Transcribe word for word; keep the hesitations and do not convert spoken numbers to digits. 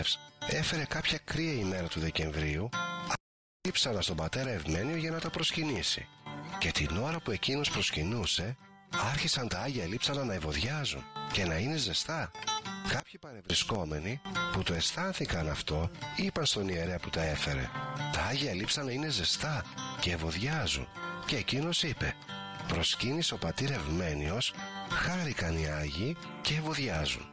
Ζεύς έφερε κάποια κρύα ημέρα του Δεκεμβρίου λείψανα στον πατέρα Ευμένιο για να τα προσκυνήσει. Και την ώρα που εκείνος προσκυνούσε, άρχισαν τα Άγια Λείψανα να ευωδιάζουν και να είναι ζεστά. Κάποιοι παρευρισκόμενοι που το αισθάνθηκαν αυτό είπαν στον ιερέα που τα έφερε: τα Άγια Λείψανα είναι ζεστά και ευωδιάζουν. Και εκείνος είπε: προσκύνησε ο πατήρ Ευμένιος, χάρηκαν οι Άγιοι και ευωδιάζουν.